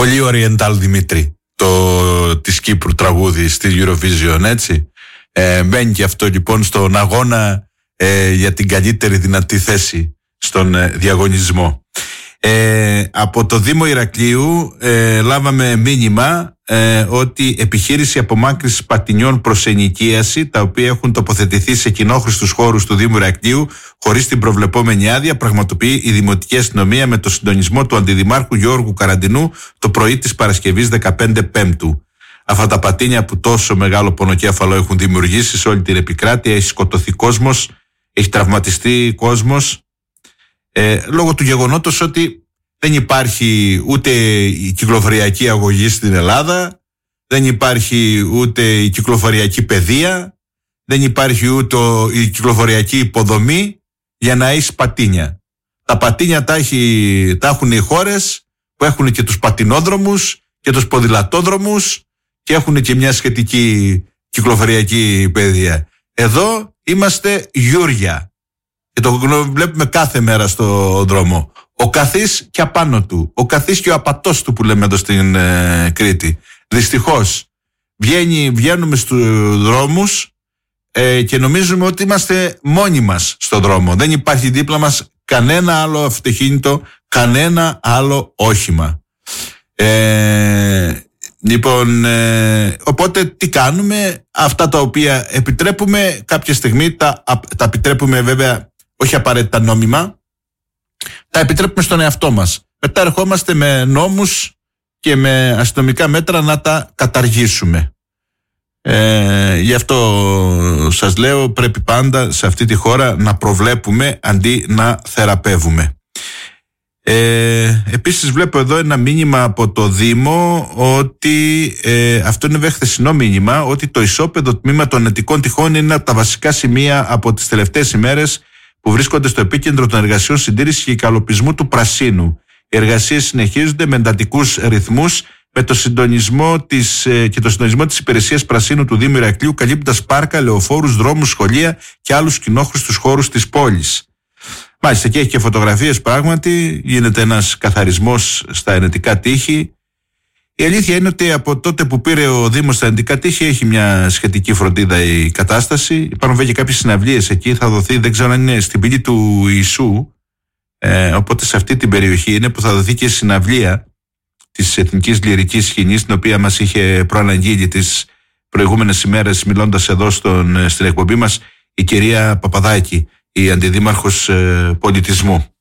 Πολύ Oriental Δημήτρη, της Κύπρου τραγούδι στη Eurovision, έτσι. Μπαίνει και αυτό λοιπόν στον αγώνα για την καλύτερη δυνατή θέση στον διαγωνισμό. Από το Δήμο Ηρακλείου λάβαμε μήνυμα ότι επιχείρηση απομάκρυνσης πατινιών προς ενοικίαση, τα οποία έχουν τοποθετηθεί σε κοινόχρηστους χώρους του Δήμου Ηρακλείου χωρίς την προβλεπόμενη άδεια, πραγματοποιεί η Δημοτική Αστυνομία με το συντονισμό του Αντιδημάρχου Γιώργου Καραντινού το πρωί της Παρασκευής 15 Πέμπτου. Αυτά τα πατίνια που τόσο μεγάλο πονοκέφαλο έχουν δημιουργήσει σε όλη την επικράτεια, έχει σκοτωθεί κόσμος, έχει τραυματιστεί κόσμος, λόγω του γεγονότος ότι δεν υπάρχει ούτε η κυκλοφοριακή αγωγή στην Ελλάδα, δεν υπάρχει ούτε η κυκλοφοριακή παιδεία, δεν υπάρχει ούτε η κυκλοφοριακή υποδομή για να έχει πατίνια. Τα πατίνια τα έχουν οι χώρες που έχουν και τους πατινόδρομους και τους ποδηλατόδρομους και έχουν και μια σχετική κυκλοφοριακή παιδεία. Εδώ είμαστε γιούρια και το βλέπουμε κάθε μέρα στο δρόμο. Ο καθής και απάνω του, ο καθής και ο απατός του που λέμε εδώ στην Κρήτη. Δυστυχώς βγαίνουμε στους δρόμους και νομίζουμε ότι είμαστε μόνοι μας στον δρόμο. Δεν υπάρχει δίπλα μας κανένα άλλο αυτοκίνητο, κανένα άλλο όχημα. Λοιπόν, οπότε τι κάνουμε? Αυτά τα οποία επιτρέπουμε κάποια στιγμή τα επιτρέπουμε, βέβαια όχι απαραίτητα νόμιμα, τα επιτρέπουμε στον εαυτό μας. Μετά ερχόμαστε με νόμους και με αστυνομικά μέτρα να τα καταργήσουμε. Γι' αυτό σας λέω, πρέπει πάντα σε αυτή τη χώρα να προβλέπουμε αντί να θεραπεύουμε. Επίσης βλέπω εδώ ένα μήνυμα από το Δήμο ότι αυτό είναι χθεσινό μήνυμα, ότι το ισόπεδο τμήμα των Αιττικών Τυχών είναι από τα βασικά σημεία από τις τελευταίες ημέρες που βρίσκονται στο επίκεντρο των εργασιών συντήρησης και ικαλοποιισμού του πρασίνου. Οι εργασίες συνεχίζονται με εντατικούς ρυθμούς, με το συντονισμό της υπηρεσίας πρασίνου του Δήμου Ηρακλείου, καλύπτοντας πάρκα, λεωφόρους, δρόμους, σχολεία και άλλους κοινόχρηστους χώρους της πόλης. Μάλιστα, και έχει και φωτογραφίες, πράγματι γίνεται ένας καθαρισμός στα ενετικά τείχη. Η αλήθεια είναι ότι από τότε που πήρε ο Δήμος τα ενετικά τείχη έχει μια σχετική φροντίδα η κατάσταση. Υπάρχουν βέβαια και κάποιες συναυλίες εκεί, θα δοθεί, δεν ξέρω αν είναι στην πύλη του Ιησού, οπότε σε αυτή την περιοχή είναι που θα δοθεί και συναυλία της Εθνικής Λυρικής Σκηνής, την οποία μας είχε προαναγγείλει τις προηγούμενες ημέρες, μιλώντας εδώ στην εκπομπή μας, η κυρία Παπαδάκη, η Αντιδήμαρχος Πολιτισμού.